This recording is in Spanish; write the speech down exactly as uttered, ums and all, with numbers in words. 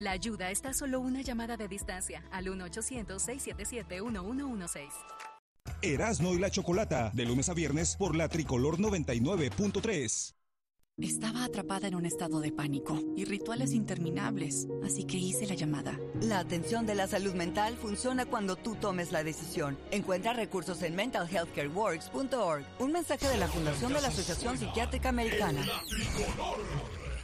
La ayuda está a solo una llamada de distancia al uno ochocientos, seiscientos setenta y siete, uno uno uno seis. Erasno y la Chocolata, de lunes a viernes por la Tricolor noventa y nueve punto tres. Estaba atrapada en un estado de pánico y rituales interminables, así que hice la llamada. La atención de la salud mental funciona cuando tú tomes la decisión. Encuentra recursos en mental health care works punto org. Un mensaje de la Fundación de la Asociación Psiquiátrica Americana.